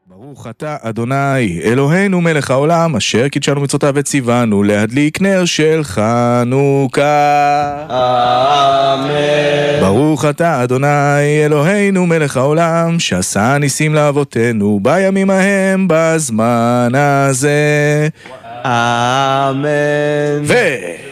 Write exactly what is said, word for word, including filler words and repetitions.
ברוך אתה אדוני אלוהינו מלך העולם אשר קידשנו מצוותיו וציוונו להדליק נר של חנוכה. אמן. ברוך אתה אדוני אלוהינו מלך העולם שעשה ניסים לאבותינו בימים ההם בזמן הזה. אמן. ו...